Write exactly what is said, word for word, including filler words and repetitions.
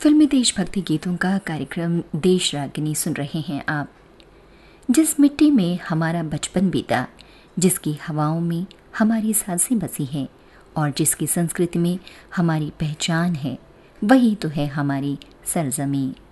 फिल्मी देशभक्ति गीतों का कार्यक्रम देश रागिनी सुन रहे हैं आप। जिस मिट्टी में हमारा बचपन बीता, जिसकी हवाओं में हमारी सांसें बसी हैं और जिसकी संस्कृति में हमारी पहचान है, वही तो है हमारी सरजमीं।